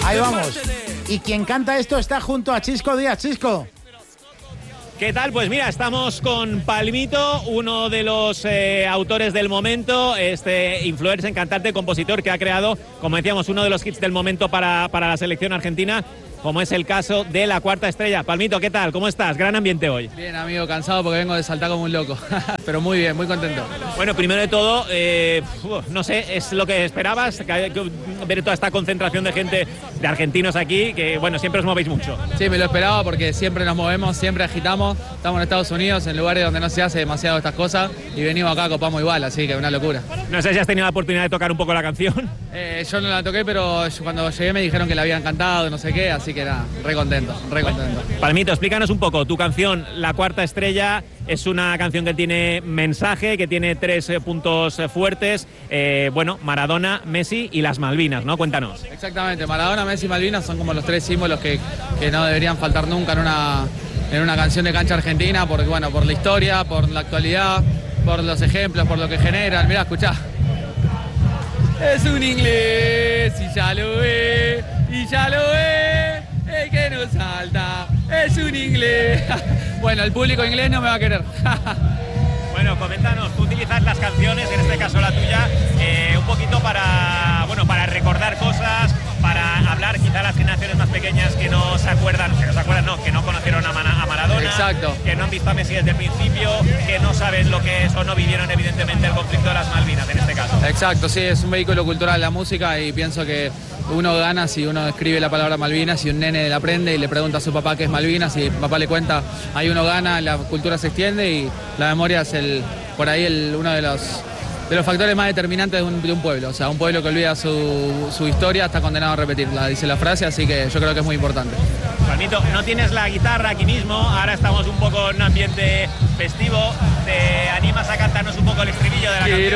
Ahí vamos. Y quien canta esto está junto a Chisco Díaz. Chisco. ¿Qué tal? Pues mira, estamos con Palmito, uno de los autores del momento, influencer, cantante, compositor que ha creado, como decíamos, uno de los hits del momento para la selección argentina, como es el caso de La Cuarta Estrella. Palmito, ¿qué tal? ¿Cómo estás? Gran ambiente hoy. Bien, amigo, cansado porque vengo de saltar como un loco, pero muy bien, muy contento. Bueno, primero de todo, no sé, ¿es lo que esperabas? Ver toda esta concentración de gente, de argentinos aquí, que bueno, siempre os movéis mucho. Sí, me lo esperaba porque siempre nos movemos, siempre agitamos. Estamos en Estados Unidos, en lugares donde no se hace demasiado estas cosas, y venimos acá, copamos igual, así que una locura. No sé si has tenido la oportunidad de tocar un poco la canción. Yo no la toqué, pero cuando llegué me dijeron que la habían cantado, no sé qué, así que nada, re contento, re contento. Palmito, explícanos un poco, tu canción La Cuarta Estrella es una canción que tiene mensaje, que tiene 3 puntos fuertes, bueno, Maradona, Messi y las Malvinas, ¿no? Cuéntanos. Exactamente, Maradona, Messi y Malvinas son como los 3 símbolos que no deberían faltar nunca en una canción de cancha argentina, porque bueno, por la historia, por la actualidad, por los ejemplos, por lo que generan. Mirá, escuchá. Es un inglés y ya lo ve, el que nos salta, es un inglés. Bueno, el público inglés no me va a querer. Bueno, coméntanos, tú utilizas las canciones, en este caso la tuya, un poquito para recordar cosas, para hablar quizá a las generaciones más pequeñas que no se acuerdan, que no conocieron a Maradona. Exacto. Que no han visto a Messi desde el principio, que no saben lo que es o no vivieron evidentemente el conflicto de las Malvinas en este caso. Exacto, sí, es un vehículo cultural la música y pienso que uno gana si uno escribe la palabra Malvinas y un nene la aprende y le pregunta a su papá qué es Malvinas y papá le cuenta, ahí uno gana, la cultura se extiende y la memoria es por ahí uno de los factores más determinantes de un pueblo. O sea, un pueblo que olvida su historia está condenado a repetirla, dice la frase, así que yo creo que es muy importante. Palmito, no tienes la guitarra aquí mismo, ahora estamos un poco en un ambiente festivo, ¿te animas a cantarnos un poco el estribillo de la canción?